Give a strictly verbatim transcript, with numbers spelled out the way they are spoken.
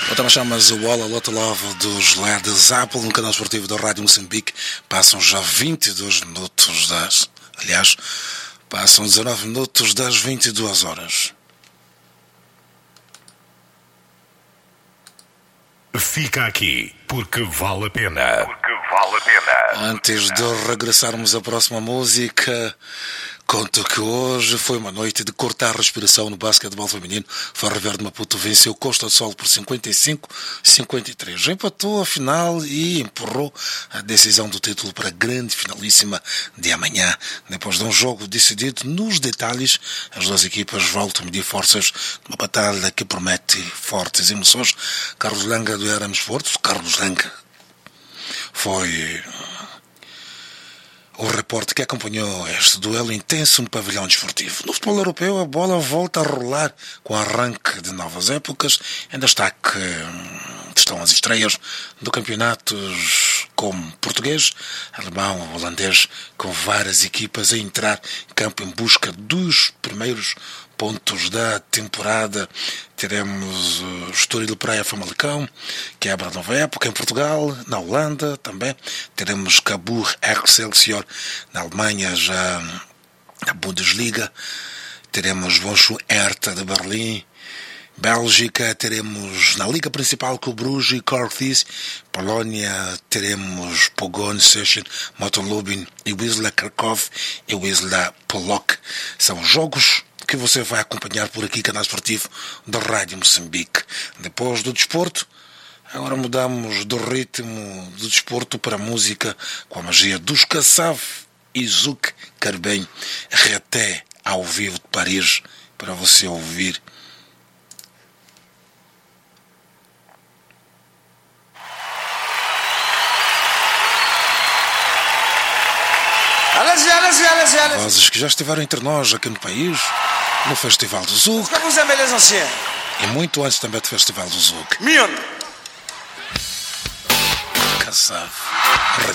O tema chama-se All a Lot of Love dos Led Zeppelin no canal esportivo da Rádio Moçambique. Passam já vinte e dois minutos das... Aliás, passam dezanove minutos das vinte e duas horas. Fica aqui, porque vale a pena. Porque vale a pena. Antes de regressarmos à próxima música, conto que hoje foi uma noite de cortar a respiração no basquetebol feminino. Ferro Verde Maputo venceu Costa do Sol por cinquenta e cinco a cinquenta e três. Empatou a final e empurrou a decisão do título para a grande finalíssima de amanhã. Depois de um jogo decidido nos detalhes, as duas equipas voltam a medir forças numa batalha que promete fortes emoções. Carlos Langa do Éramos Fortes, Carlos Langa, foi o repórter que acompanhou este duelo intenso no pavilhão desportivo. No futebol europeu, a bola volta a rolar com o arranque de novas épocas. Em destaque estão as estreias do campeonatos como português, alemão, holandês, com várias equipas a entrar em campo em busca dos primeiros pontos da temporada. Teremos o Estoril Praia Famalicão, que abre a nova época em Portugal. Na Holanda também teremos Cabur Excelsior. Na Alemanha já na Bundesliga teremos Wonshu Hertha de Berlim. Bélgica teremos na Liga Principal com o Bruges e Cortez. Polónia teremos Pogoń Szczecin, Motor Lublin e Wisła Kraków e Wisła Płock. São jogos que você vai acompanhar por aqui, canal esportivo da Rádio Moçambique. Depois do desporto, agora mudamos do ritmo do desporto para a música com a magia dos Kassav e Zouk Carben, Reté ao vivo de Paris, para você ouvir. Vozes que já estiveram entre nós aqui no país, no Festival do Zouk, e muito antes também do Festival do Zouk. Kassav.